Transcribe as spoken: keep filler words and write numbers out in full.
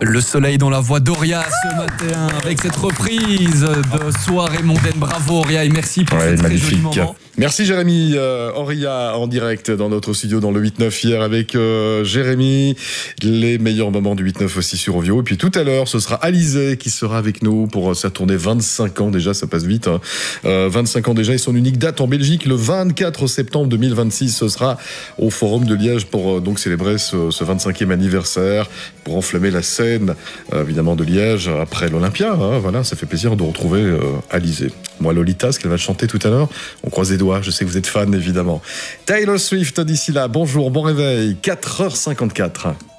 Le soleil dans la voix d'Auria ce matin avec cette reprise de Soirée mondaine. Bravo Auria et merci pour ouais, ce très joli magnifique. moment. Merci Jérémy. Euh, Auria en direct dans notre studio dans le huit neuf hier avec euh, Jérémy. Les meilleurs moments du huit neuf aussi sur Ovio. Et puis tout à l'heure, ce sera Alizé qui sera avec nous pour sa tournée vingt-cinq ans déjà, ça passe vite. Hein. Euh, vingt-cinq ans déjà et son unique date en Belgique le vingt-quatre septembre deux mille vingt-six. Ce sera au Forum de Liège pour euh, donc célébrer ce, ce vingt-cinquième anniversaire, pour enflammer la scène euh, évidemment de Liège après l'Olympia. Hein. Voilà, ça fait plaisir de retrouver euh, Alizé. Moi, Lolita, ce qu'elle va chanter tout à l'heure, on croise les doigts. Je sais que vous êtes fan évidemment. Taylor Swift d'ici là. Bonjour, bon réveil. quatre heures cinquante-quatre.